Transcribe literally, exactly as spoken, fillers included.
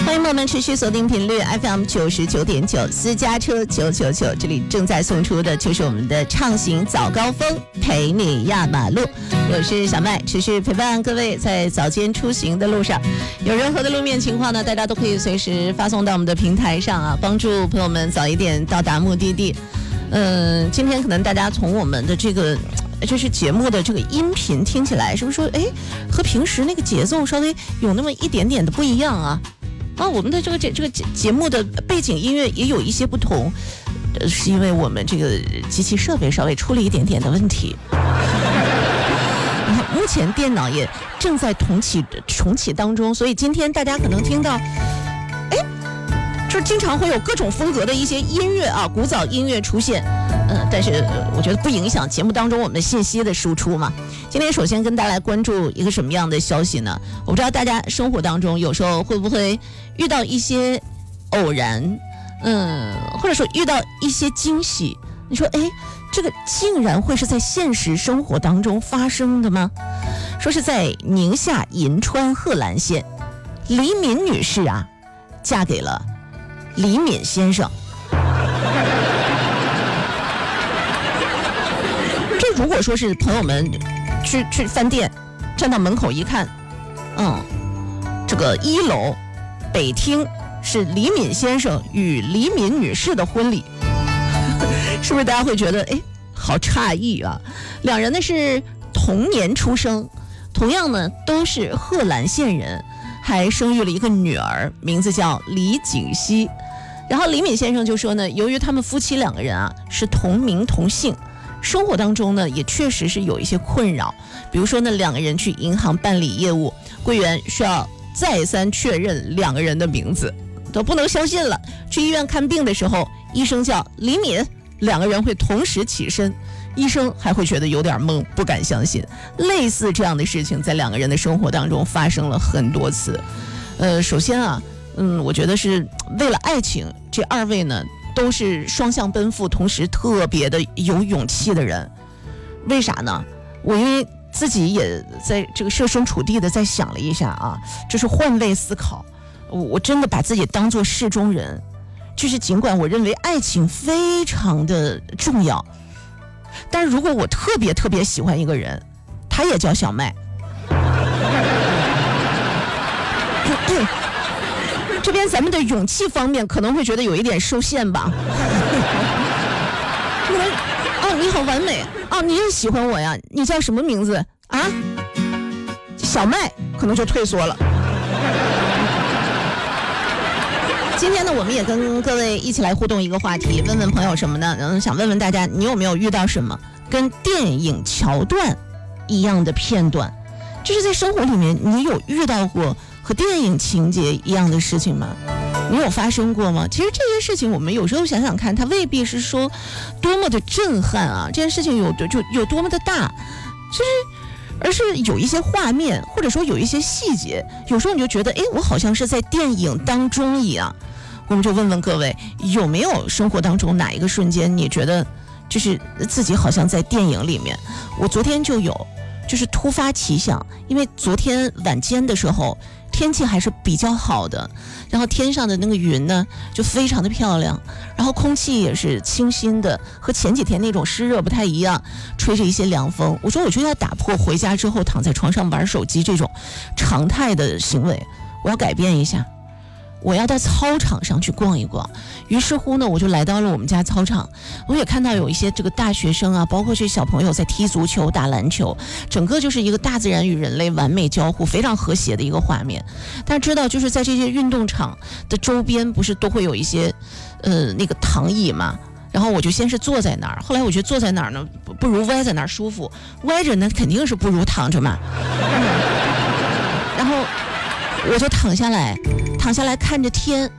欢迎朋友们持续锁定频率 F M 九十九点九私家车九九九，这里正在送出的就是我们的畅行早高峰，陪你压马路。我是小麦，持续陪伴各位在早间出行的路上，有任何的路面情况呢，大家都可以随时发送到我们的平台上啊，帮助朋友们早一点到达目的地。嗯、呃，今天可能大家从我们的这个就是节目的这个音频听起来，是不是说，哎，和平时那个节奏稍微有那么一点点的不一样啊？啊，我们的这个这这个节目的背景音乐也有一些不同，呃，是因为我们这个机器设备稍微出了一点点的问题。目前电脑也正在重启重启当中，所以今天大家可能听到，哎，就是经常会有各种风格的一些音乐啊，古早音乐出现。呃，但是我觉得不影响节目当中我们信息的输出嘛。今天首先跟大家来关注一个什么样的消息呢？我不知道大家生活当中有时候会不会遇到一些偶然，嗯，或者说遇到一些惊喜。你说，哎，这个竟然会是在现实生活当中发生的吗？说是在宁夏银川贺兰县，李敏女士啊，嫁给了李敏先生。如果说是朋友们去去饭店，站到门口一看，嗯，这个一楼北厅是李敏先生与李敏女士的婚礼，是不是大家会觉得哎，好诧异啊？两人呢是同年出生，同样呢都是贺兰县人，还生育了一个女儿，名字叫李锦熙。然后李敏先生就说呢，由于他们夫妻两个人啊是同名同姓。生活当中呢也确实是有一些困扰，比如说呢两个人去银行办理业务，柜员需要再三确认两个人的名字，都不能相信了。去医院看病的时候，医生叫李敏，两个人会同时起身，医生还会觉得有点懵，不敢相信。类似这样的事情在两个人的生活当中发生了很多次。呃，首先啊，嗯，我觉得是为了爱情，这二位呢都是双向奔赴，同时特别的有勇气的人。为啥呢？我因为自己也在这个设身处地的在想了一下啊，就是换位思考，我我真的把自己当作事中人。就是尽管我认为爱情非常的重要，但是如果我特别特别喜欢一个人，他也叫小麦。这边咱们的勇气方面可能会觉得有一点受限吧。你们哦，你好完美哦，你也喜欢我呀？你叫什么名字啊？小麦可能就退缩了。今天呢，我们也跟各位一起来互动一个话题，问问朋友什么呢？嗯，想问问大家，你有没有遇到什么跟电影桥段一样的片段？就是在生活里面，你有遇到过和电影情节一样的事情吗？你有发生过吗？其实这些事情我们有时候想想看，它未必是说多么的震撼啊，这件事情有就有多么的大，就是而是有一些画面，或者说有一些细节，有时候你就觉得，哎，我好像是在电影当中一样。我们就问问各位，有没有生活当中哪一个瞬间你觉得就是自己好像在电影里面？我昨天就有，就是突发奇想，因为昨天晚间的时候天气还是比较好的，然后天上的那个云呢就非常的漂亮，然后空气也是清新的，和前几天那种湿热不太一样，吹着一些凉风。我说我就要打破回家之后躺在床上玩手机这种常态的行为，我要改变一下，我要到操场上去逛一逛。于是乎呢，我就来到了我们家操场，我也看到有一些这个大学生啊，包括这小朋友在踢足球打篮球，整个就是一个大自然与人类完美交互，非常和谐的一个画面。大家知道就是在这些运动场的周边不是都会有一些呃那个躺椅嘛，然后我就先是坐在那儿，后来我觉得坐在那儿呢不不如歪在那儿舒服，歪着呢肯定是不如躺着嘛、嗯、然后我就躺下来躺下来看着天，